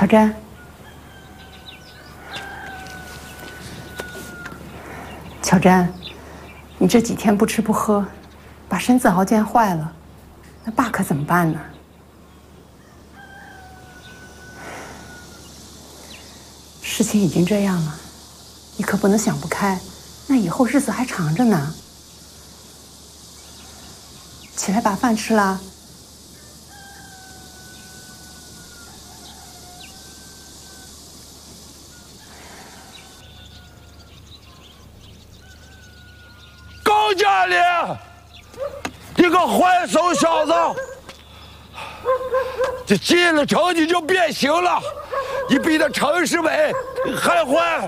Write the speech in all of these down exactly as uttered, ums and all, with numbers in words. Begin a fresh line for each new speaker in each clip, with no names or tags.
乔真，乔真，你这几天不吃不喝，把身子熬见坏了，那爸可怎么办呢？事情已经这样了，你可不能想不开，那以后日子还长着呢。起来把饭吃了。
高家里，你个坏手小子！这进了城你就变形了，你比那陈世伟还坏！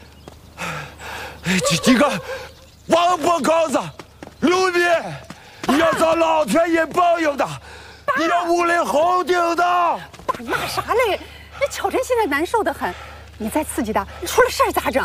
这几个王八羔子，刘斌，你要遭老天爷报应的，你要五雷轰顶的！
爸骂啥嘞？那巧珍现在难受得很，你再刺激他，出了事儿咋整？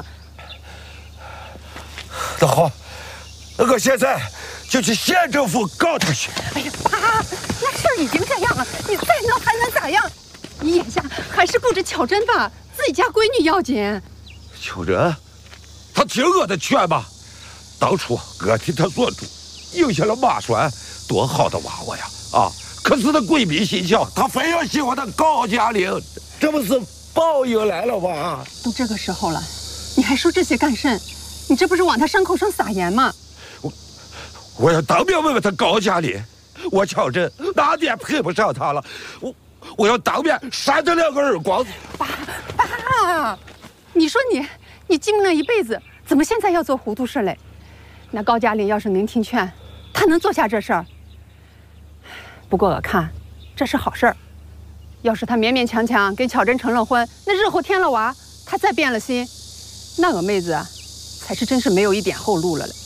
那好。 我现在就去县政府告他去。
哎呀，爸，那事儿已经这样了，你再闹还能咋样？你眼下还是顾着巧珍吧，自己家闺女要紧。
巧珍，她听我的劝吧。当初我替她做主，赢下了马栓，多好的娃娃呀！啊，可是她鬼迷心窍，她非要喜欢那高加玲，这不是报应来了吗？
都这个时候了，你还说这些干甚？你这不是往她伤口上撒盐吗？
我要当面问问他高加林，我巧珍哪点配不上他了？我我要当面扇他两个耳光子。
爸爸，你说你你经历了一辈子，怎么现在要做糊涂事嘞？那高加林要是能听劝，他能做下这事儿。不过我看这是好事儿，要是他勉勉强强跟巧珍成了婚，那日后添了娃，他再变了心，那我妹子啊，才是真是没有一点后路了嘞。